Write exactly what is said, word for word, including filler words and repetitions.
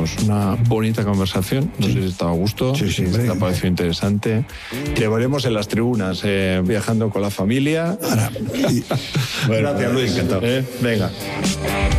tuvimos una bonita conversación. No sí. sé si estaba a gusto, sí, sí, te ha parecido interesante. Te veremos en las tribunas, eh, viajando con la familia. Ahora, y, bueno, gracias, Luis. Encantado. Eh, venga.